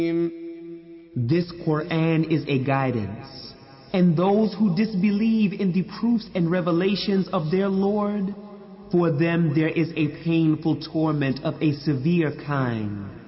This Quran is a guidance, and those who disbelieve in the proofs and revelations of their Lord, for them there is a painful torment of a severe kind.